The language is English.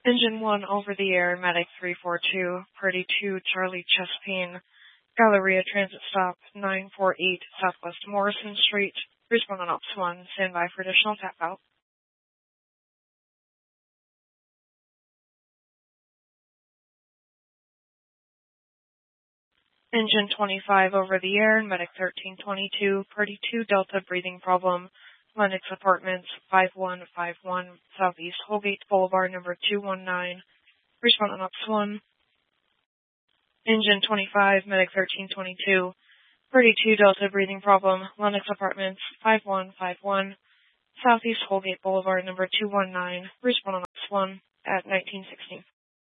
Engine 1 over the air, Medic 342, Party 2, Charlie chest pain, Galleria Transit Stop 948 Southwest Morrison Street. Respond on Ops 1, stand by for additional tap out. Engine 25 over the air, Medic 1322, Party 2 Delta breathing problem, Lennox Apartments 5151 Southeast Holgate Boulevard number 219. Respond on Ops 1. Engine 25, Medic 1322, Party 2 Delta breathing problem, Lennox Apartments 5151 Southeast Holgate Boulevard number 219. Respond on Ops 1 at 1916.